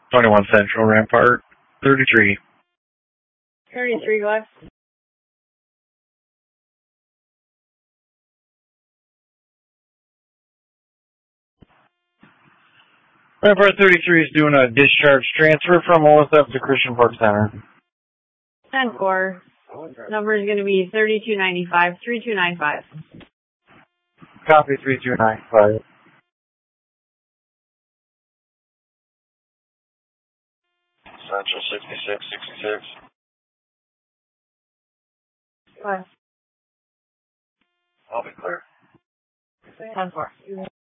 21 Central, Rampart. 33. 33, go ahead. Rampart 33 is doing a discharge transfer from OSF to Christian Park Center. 10-4. Number is going to be 3295, 3295. Copy 3295. Central 6666. Go ahead. I'll be clear. 10-4.